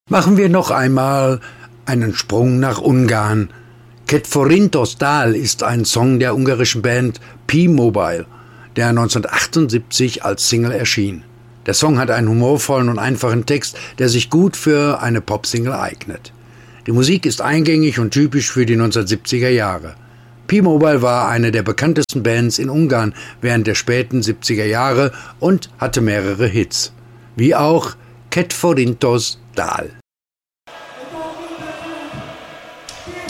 Machen wir noch einmal einen Sprung nach Ungarn. Ketforintos Dal ist ein Song der ungarischen Band P-Mobile, der 1978 als Single erschien. Der Song hat einen humorvollen und einfachen Text, der sich gut für eine Popsingle eignet. Die Musik ist eingängig und typisch für die 1970er Jahre. P-Mobile war eine der bekanntesten Bands in Ungarn während der späten 70er Jahre und hatte mehrere Hits, wie auch Ketforintos Dal.